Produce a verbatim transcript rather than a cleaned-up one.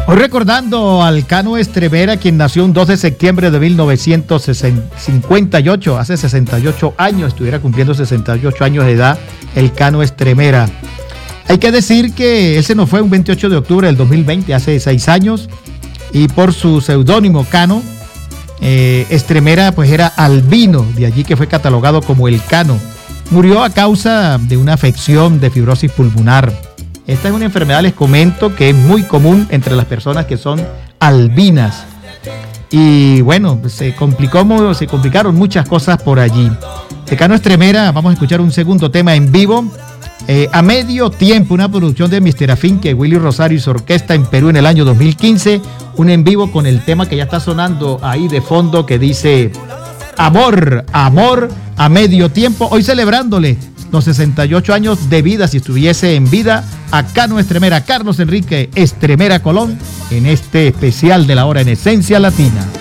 Hoy recordando al Cano Estremera, quien nació un dos de septiembre de mil novecientos cincuenta y ocho, hace sesenta y ocho años, estuviera cumpliendo sesenta y ocho años de edad, el Cano Estremera. Hay que decir que él se nos fue un veintiocho de octubre del dos mil veinte, hace seis años, y por su seudónimo Cano, eh, Estremera pues era albino, de allí que fue catalogado como el Cano. Murió a causa de una afección de fibrosis pulmonar. Esta es una enfermedad, les comento, que es muy común entre las personas que son albinas. Y bueno, se complicó, se complicaron muchas cosas por allí. De Cano Estremera vamos a escuchar un segundo tema en vivo. Eh, a medio tiempo, una producción de mister Afinque, Willy Rosario y su orquesta en Perú en el año dos mil quince. Un en vivo con el tema que ya está sonando ahí de fondo que dice Amor, amor a medio tiempo. Hoy celebrándole los sesenta y ocho años de vida, si estuviese en vida, a Cano Estremera, Carlos Enrique Estremera Colón, en este especial de la hora en Esencia Latina.